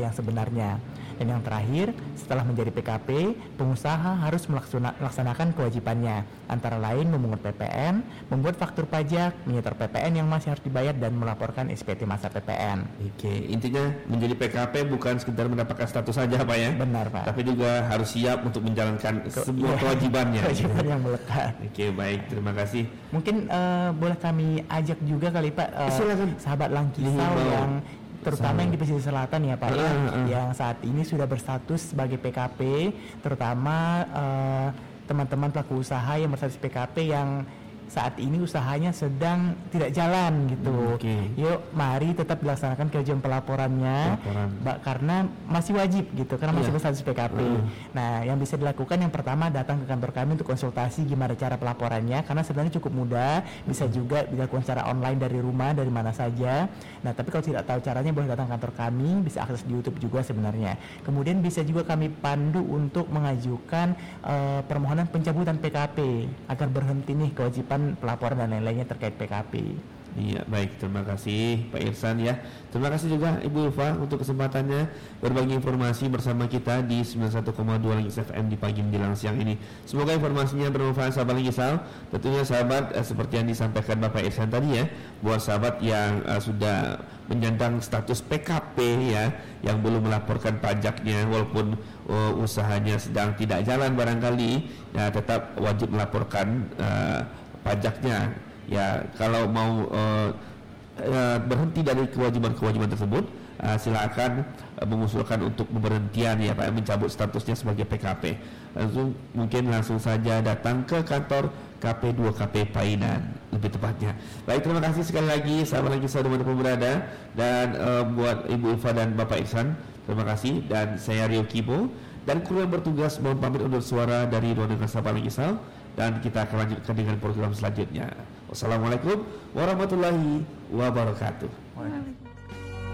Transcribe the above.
yang sebenarnya. Dan yang terakhir, setelah menjadi PKP, pengusaha harus melaksanakan kewajibannya, antara lain memungut PPN, membuat faktur pajak, menyetor PPN yang masih harus dibayar, dan melaporkan SPT masa PPN. Oke, intinya menjadi PKP bukan sekedar mendapatkan status saja Pak ya? Benar Pak. Tapi juga harus siap untuk menjalankan semua kewajibannya. Kewajiban yang melekat. Oke, baik, terima kasih. Mungkin boleh kami ajak juga kali Pak, sahabat Langkisau yang terutama yang di pesisir selatan ya Pak yang saat ini sudah berstatus sebagai PKP, terutama teman-teman pelaku usaha yang berstatus PKP yang saat ini usahanya sedang tidak jalan gitu. Yuk mari tetap dilaksanakan kewajiban pelaporannya karena masih wajib gitu, karena masih berstatus PKP. Nah yang bisa dilakukan yang pertama, datang ke kantor kami untuk konsultasi gimana cara pelaporannya, karena sebenarnya cukup mudah, bisa juga dilakukan secara online dari rumah, dari mana saja. Nah tapi kalau tidak tahu caranya, boleh datang ke kantor kami, bisa akses di YouTube juga sebenarnya. Kemudian bisa juga kami pandu untuk mengajukan permohonan pencabutan PKP agar berhenti nih kewajiban pelaporan dan lain-lainnya terkait PKP. Iya, baik, terima kasih Pak Irsan ya. Terima kasih juga Ibu Ulfa untuk kesempatannya berbagi informasi bersama kita di 91,2 Langkis FM di pagi menjelang siang ini. Semoga informasinya bermanfaat sahabat Langkisau. Tentunya sahabat seperti yang disampaikan Bapak Irsan tadi ya, buat sahabat yang sudah menyandang status PKP ya, yang belum melaporkan pajaknya walaupun usahanya sedang tidak jalan barangkali, ya tetap wajib melaporkan pajaknya. Ya, kalau mau berhenti dari kewajiban-kewajiban tersebut, silakan mengusulkan untuk pemberhentian ya Pak, mencabut statusnya sebagai PKP. Mungkin langsung saja datang ke kantor KP2KP Painan lebih tepatnya. Baik, terima kasih sekali lagi sahabat Langkisau dimanapun berada, dan buat Ibu Ulfa dan Bapak Iksan, terima kasih. Dan saya Rio Kibo dan kru yang bertugas mohon pamit undur suara dari ruang dengar sahabat Langkisau, dan kita akan lanjutkan dengan program selanjutnya. Wassalamualaikum warahmatullahi wabarakatuh.